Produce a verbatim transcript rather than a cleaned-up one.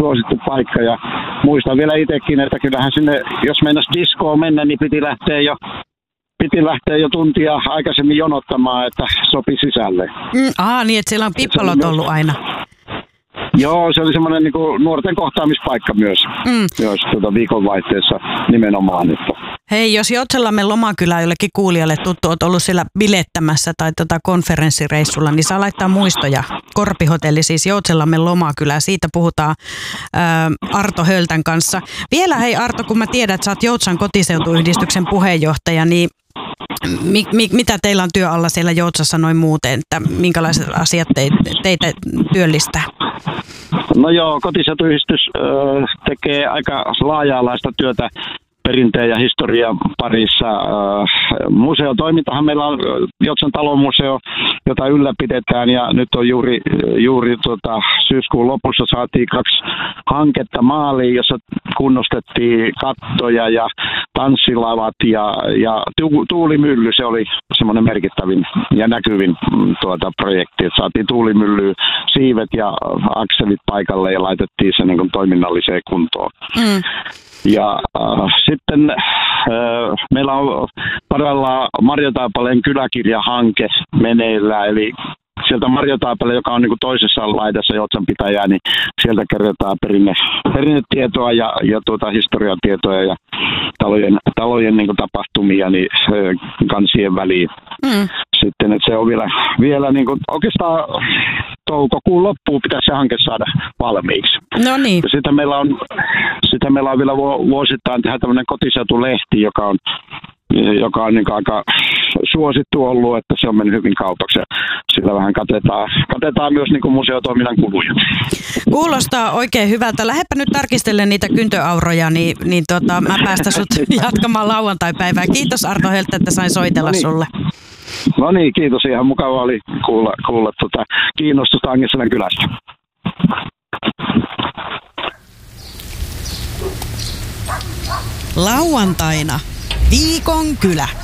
suosittu paikka ja muistan vielä itsekin, että kyllähän sinne, jos meinasi diskoon mennä, niin piti lähteä jo Piti lähteä jo tuntia aikaisemmin jonottamaan, että sopi sisälle. Mm, aha, niin että siellä on pippalot myös ollut aina. Joo, se oli semmoinen niin kuin nuorten kohtaamispaikka myös, mm. myös tuota viikonvaihteessa nimenomaan. Että. Hei, jos Joutsenlammen Lomakylä jollekin kuulijalle tuttu, olet ollut siellä bilettämässä tai tota konferenssireissulla, niin saa laittaa muistoja. Korpihotelli, siis Joutsenlammen Lomakylä, siitä puhutaan ää, Arto Höltän kanssa. Vielä hei Arto, kun mä tiedän, että sä oot Joutsan kotiseutuyhdistyksen puheenjohtaja, niin Mi, mi, mitä teillä on työ alla siellä Joutsassa noin muuten, että minkälaiset asiat te, teitä työllistää? No joo, kotiseutuyhdistys äh, tekee aika laaja-alaista työtä perinteen ja historian parissa. Äh, museotoimintahan meillä on Joutsan talomuseo, jota ylläpidetään ja nyt on juuri, juuri tuota, syyskuun lopussa saatiin kaksi hanketta maaliin, jossa kunnostettiin kattoja ja tanssilavat ja, ja tu, tuulimylly, se oli semmoinen merkittävin ja näkyvin tuota, projekti, että saatiin tuulimyllyyn siivet ja akselit paikalle ja laitettiin se niin kuin toiminnalliseen kuntoon. Mm. Ja äh, sitten äh, meillä on parhaillaan Marjotaapaleen kyläkirjahanke meneillään, eli sieltä Marjotaapale, joka on niin kuin toisessa laidassa Joutsan pitäjää, niin sieltä kerrotaan perinne, perinnetietoa ja, ja tuota historiatietoja ja talojen, talojen niin kuin tapahtumia niin, kansien väliin. Mm. Sitten, että se on vielä, vielä niin kuin, oikeastaan toukokuun loppuun pitäisi se hanke saada valmiiksi. No niin. Sitten meillä on, sitten meillä on vielä vuosittain tehdä tämmöinen kotiseutulehti, joka on joka on niin aika suosittu ollut, että se on mennyt hyvin kaupaksi. Sillä vähän katetaan, katetaan myös niin kuin museotoiminnan kuluja. Kuulostaa oikein hyvältä. Lähdepä nyt tarkistelemaan niitä kyntöauroja, niin, niin tota, mä päästän sut jatkamaan lauantaipäivää. Kiitos Arto Hölttä, että sain soitella no niin. sulle. No niin, kiitos. Ihan mukava oli kuulla, kuulla tuota kiinnostusta Angeselän kylästä. Lauantaina Viikon kylä.